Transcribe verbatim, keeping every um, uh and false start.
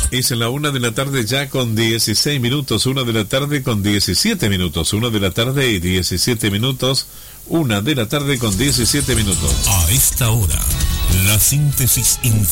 Es la una de la tarde ya con dieciséis minutos, una de la tarde con diecisiete minutos, una de la tarde y diecisiete minutos, una de la tarde con diecisiete minutos. A esta hora, la síntesis